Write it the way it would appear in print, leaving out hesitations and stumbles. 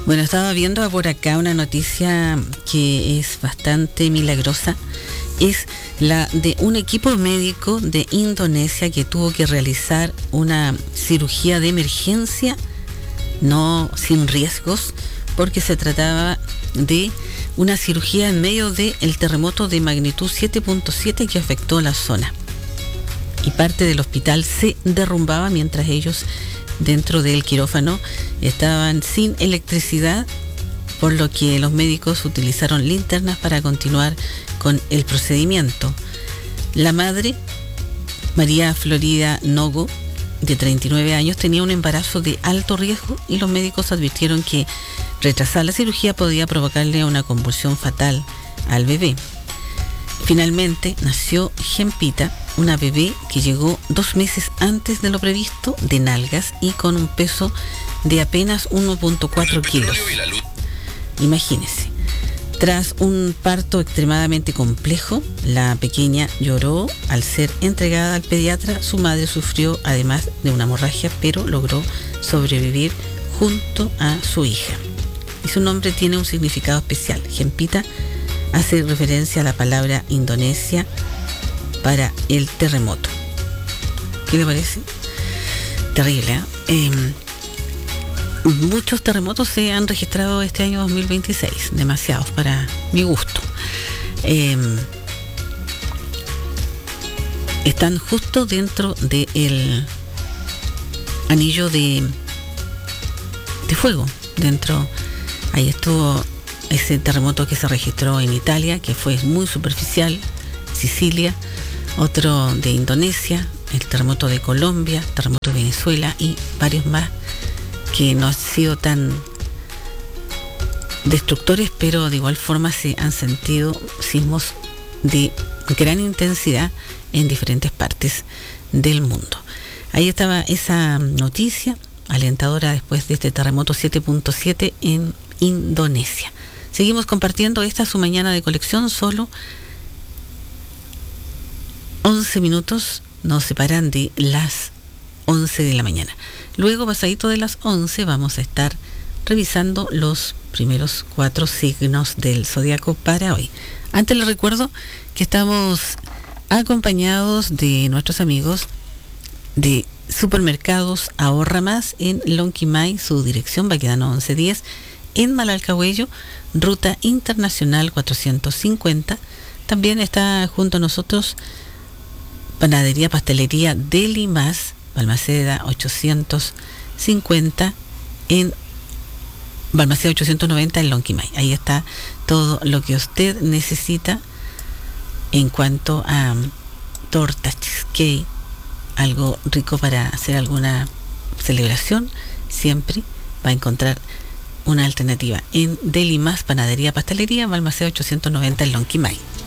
Bueno, estaba viendo por acá una noticia que es bastante milagrosa. Es la de un equipo médico de Indonesia que tuvo que realizar una cirugía de emergencia, no sin riesgos, porque se trataba de una cirugía en medio del terremoto de magnitud 7.7 que afectó la zona. Y parte del hospital se derrumbaba mientras ellos dentro del quirófano estaban sin electricidad, por lo que los médicos utilizaron linternas para continuar con el procedimiento. La madre, María Florida Nogo, de 39 años, tenía un embarazo de alto riesgo y los médicos advirtieron que retrasar la cirugía podía provocarle una convulsión fatal al bebé. Finalmente nació Gempita, una bebé que llegó 2 meses antes de lo previsto, de nalgas y con un peso de apenas 1.4 kilos. Imagínense. Tras un parto extremadamente complejo, la pequeña lloró al ser entregada al pediatra. Su madre sufrió además de una hemorragia, pero logró sobrevivir junto a su hija. Y su nombre tiene un significado especial. Gempita hace referencia a la palabra Indonesia para el terremoto. ¿Qué le parece? Terrible, ¿eh? Muchos terremotos se han registrado este año 2026, demasiados para mi gusto. Están justo dentro del anillo de fuego. Dentro, ahí estuvo ese terremoto que se registró en Italia, que fue muy superficial, Sicilia, otro de Indonesia, el terremoto de Colombia, terremoto de Venezuela y varios más que no han sido tan destructores, pero de igual forma se han sentido sismos de gran intensidad en diferentes partes del mundo. Ahí estaba esa noticia alentadora después de este terremoto 7.7 en Indonesia. Seguimos compartiendo esta su mañana de colección. Solo 11 minutos nos separan de las 11 de la mañana. Luego, pasadito de las 11, vamos a estar revisando los primeros 4 signos del zodiaco para hoy. Antes les recuerdo que estamos acompañados de nuestros amigos de Supermercados Ahorra Más en Lonquimay. Su dirección Baquedano 1110 en Malalcahuello, Ruta Internacional 450. También está junto a nosotros Panadería Pastelería Deli Más, Balmaceda 850 en Balmaceda 890 en Lonquimay. Ahí está todo lo que usted necesita en cuanto a tortas, cheesecake, algo rico para hacer alguna celebración. Siempre va a encontrar una alternativa en Deli Más, Panadería Pastelería, Balmaceda 890 en Lonquimay.